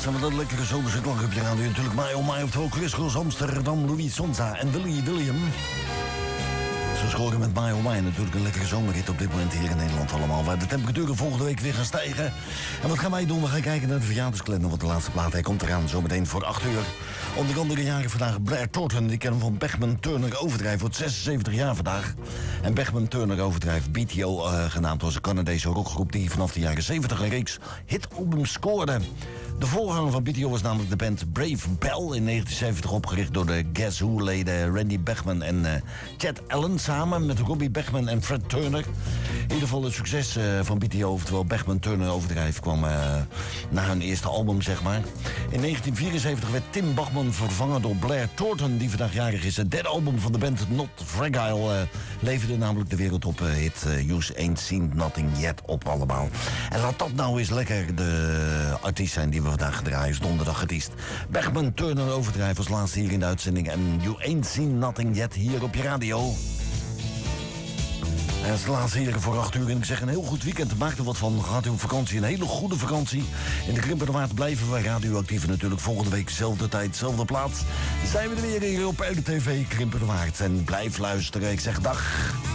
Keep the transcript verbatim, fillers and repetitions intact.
zijn we dat lekkere zomerse klank op je radio. Natuurlijk My Oh My op de vocalistkurs Amsterdam, Louis Sonza en Willy William. Ze scoren met My Oh My natuurlijk een lekkere zomerhit op dit moment hier in Nederland allemaal. Waar de temperaturen volgende week weer gaan stijgen. En wat gaan wij doen? We gaan kijken naar de verjaardagskalender. Want de laatste plaat, hij komt eraan zometeen voor acht uur. Onder andere jaren vandaag Blair Thornton. Die kennen van Bachman Turner Overdrive. Wordt zesenzeventig jaar vandaag. En Bachman Turner Overdrive, B T O uh, genaamd, was een Canadese rockgroep die vanaf de jaren zeventig een reeks hitalbums scoorde. De voorganger van B T O was namelijk de band Brave Bell in negentien zeventig, opgericht door de Guess Who-leden Randy Bachman en uh, Chet Allen, samen met Robbie Bachman en Fred Turner. In ieder geval het succes uh, van B T O, oftewel Bachman Turner Overdrive, kwam uh, na hun eerste album, zeg maar. In negentien vierenzeventig werd Tim Bachman vervangen door Blair Thornton, die vandaag jarig is. Het derde album van de band, Not Fragile, uh, leverde namelijk de wereldtop uh, hit uh, You Ain't Seen Nothing Yet op allemaal. En laat dat nou eens lekker de artiest zijn die we vandaag draaien, is donderdag artiest. Bachman Turner Overdrive als laatste hier in de uitzending. En You Ain't Seen Nothing Yet hier op je radio. En dat is de laatste hier voor acht uur. En ik zeg een heel goed weekend. Maak er wat van. Gaat u op vakantie. Een hele goede vakantie. In de Krimpenwaard blijven wij radioactief. Natuurlijk volgende week, zelfde tijd, zelfde plaats. Zijn we er weer hier op L T V Krimpenwaard. En blijf luisteren. Ik zeg dag.